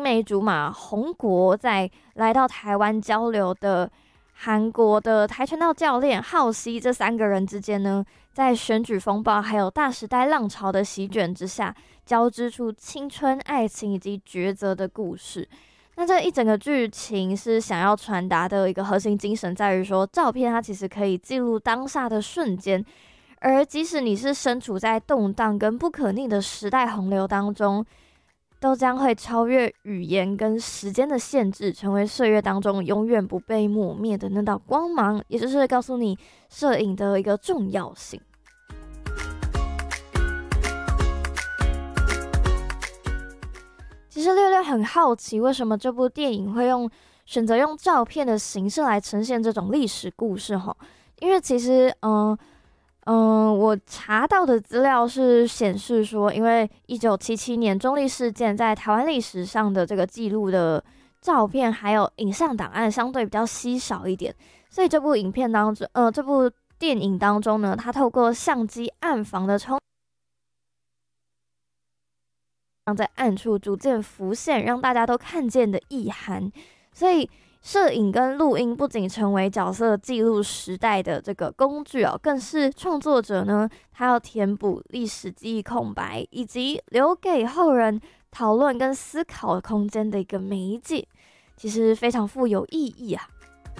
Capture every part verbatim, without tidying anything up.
美竹马洪国在来到台湾交流的韩国的跆拳道教练浩熙，这三个人之间呢，在选举风暴还有大时代浪潮的席卷之下，交织出青春、爱情以及抉择的故事。那这一整个剧情是想要传达的一个核心精神，在于说，照片它其实可以记录当下的瞬间，而即使你是身处在动荡跟不可逆的时代洪流当中，都将会超越语言跟时间的限制，成为岁月当中永远不被抹灭的那道光芒，也就是告诉你摄影的一个重要性。其实六六很好奇，为什么这部电影会用选择用照片的形式来呈现这种历史故事哈？因为其实，嗯、呃、嗯、呃，我查到的资料是显示说，因为一九七七年中坜事件在台湾历史上的这个记录的照片还有影像档案相对比较稀少一点，所以这部影片当中，呃，这部电影当中呢，它透过相机暗房的冲。在暗处逐渐浮现，让大家都看见的意涵。所以，摄影跟录音不仅成为角色记录时代的这个工具哦，更是创作者呢，他要填补历史记忆空白，以及留给后人讨论跟思考空间的一个媒介。其实非常富有意义啊。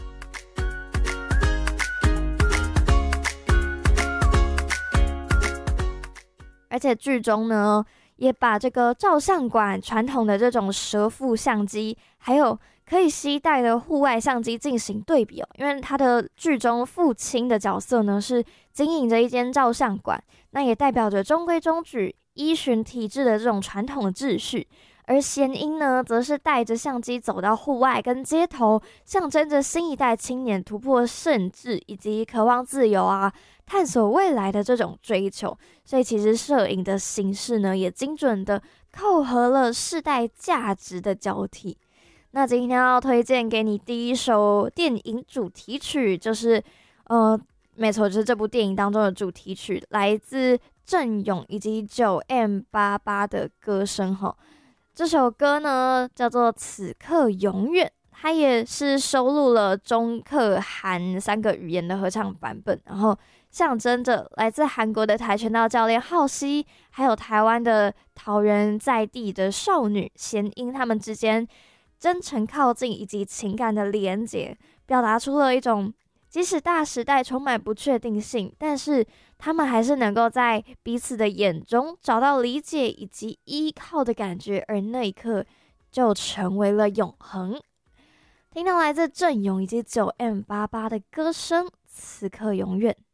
而且剧中呢，也把这个照相馆传统的这种蛇腹相机，还有可以携带的户外相机进行对比哦。因为他的剧中父亲的角色呢，是经营着一间照相馆，那也代表着中规中矩、依循体制的这种传统的秩序。而贤英呢，则是带着相机走到户外跟街头，象征着新一代青年突破限制以及渴望自由啊、探索未来的这种追求。所以其实摄影的形式呢，也精准的扣合了世代价值的交替。那今天要推荐给你第一首电影主题曲，就是呃，没错，就是这部电影当中的主题曲，来自郑勇以及九 M 八八的歌声哈。这首歌呢叫做《此刻永远》，它也是收录了中客韩三个语言的合唱版本，然后象征着来自韩国的跆拳道教练浩熙，还有台湾的桃园在地的少女贤英，他们之间真诚靠近以及情感的连结，表达出了一种即使大时代充满不确定性，但是他们还是能够在彼此的眼中找到理解以及依靠的感觉，而那一刻就成为了永恒。听到来自郑勇以及九 M 八八的歌声，此刻永远。